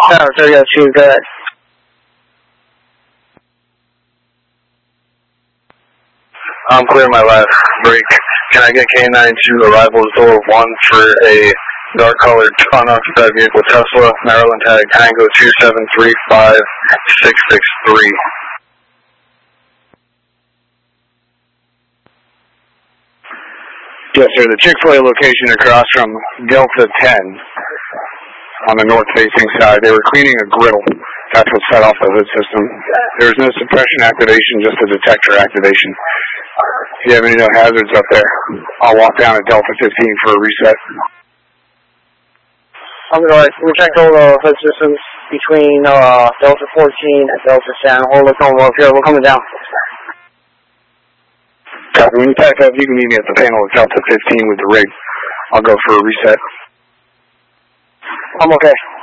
Tower 302, go ahead. I'm clearing my last break. Can I get K9 to arrivals door 1 for a dark-colored unoccupied vehicle Tesla, Maryland tag Tango 2735663. Yes, sir. The Chick-fil-A location across from Delta 10 on the north-facing side. They were cleaning a griddle. That's what set off the hood system. There was no suppression activation, just a detector activation. If you have any known hazards up there, I'll walk down at Delta 15 for a reset. I'm going to check all the hood systems between Delta 14 and Delta 10. We'll look over here. We're coming down. Copy. When you pack up, you can meet me at the panel of Delta 15 with the rig. I'll go for a reset. I'm okay.